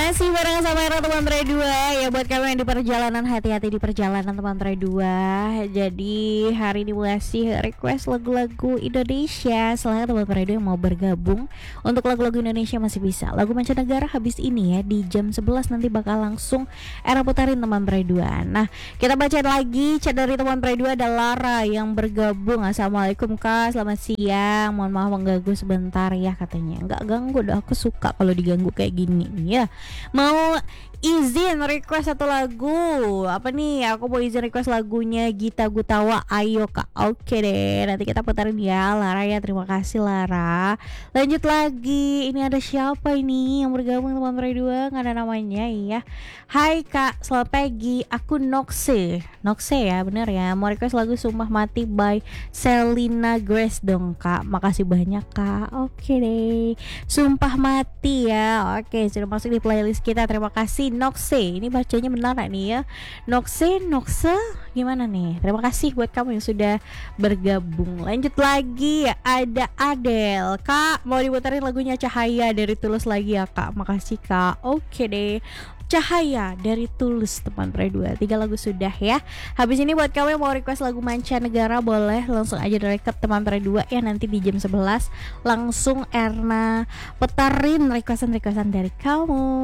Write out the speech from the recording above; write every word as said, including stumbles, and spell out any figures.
Masih bareng sama Era teman Tre dua. Ya buat kalian yang di perjalanan, hati-hati di perjalanan teman Tre dua. Jadi hari ini masih request lagu-lagu Indonesia. Selain teman Tre dua yang mau bergabung untuk lagu-lagu Indonesia masih bisa. Lagu mancanegara habis ini ya di jam sebelas nanti bakal langsung Era putarin teman Tre dua. Nah kita bacain lagi chat dari teman Tre dua. Ada Lara yang bergabung. Assalamualaikum Kak, selamat siang. Mohon maaf mengganggu sebentar ya katanya. Enggak ganggu, dah aku suka kalau diganggu kayak gini ya. Mau izin request satu lagu. Apa nih? Aku mau izin request lagunya Gita Gutawa, Ayo Kak. Oke deh, nanti kita putarin ya Lara ya. Terima kasih Lara. Lanjut lagi. Ini ada siapa ini yang bergabung teman Pre dua? Nggak ada namanya ya. Hai Kak, selamat pagi. Aku Noxe. Noxe ya, bener ya. Mau request lagu Sumpah Mati by Selena Grace dong Kak. Makasih banyak Kak. Oke deh. Sumpah Mati ya. Oke, sudah masuk di playlist kita. Terima kasih Noxe. Ini bacanya benar nih ya. Noxe, Noxe gimana nih? Terima kasih buat kamu yang sudah bergabung. Lanjut lagi, ada Adele. Kak, mau diputarin lagunya Cahaya dari Tulus lagi ya Kak. Makasih Kak. Oke deh. Cahaya dari Tulus teman Pre dua. Tiga lagu sudah ya. Habis ini buat kamu yang mau request lagu mancanegara boleh langsung aja direct teman Pre dua ya. Nanti di jam sebelas langsung Erna putarin requestan-requestan dari kamu.